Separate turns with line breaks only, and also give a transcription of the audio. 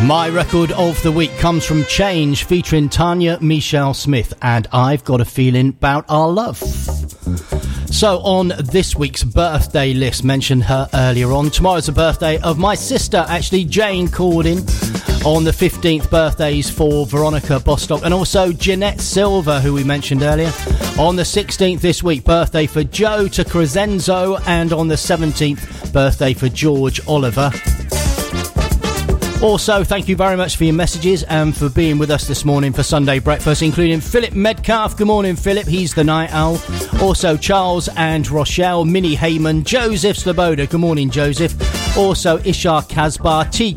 My record of the week comes from Change, featuring Tanya Michelle Smith, and I've Got a Feeling About Our Love. So on this week's birthday list, mentioned her earlier on, tomorrow's the birthday of my sister, actually, Jane Cordin. On the 15th, birthdays for Veronica Bostock and also Jeanette Silver, who we mentioned earlier. On the 16th this week, birthday for Joe to Crescenzo, and on the 17th, birthday for George Oliver. Also, thank you very much for your messages and for being with us this morning for Sunday Breakfast, including Philip Medcalf. Good morning, Philip. He's the night owl. Also, Charles and Rochelle, Minnie Heyman, Joseph Sloboda. Good morning, Joseph. Also, Ishar Kasbar, T.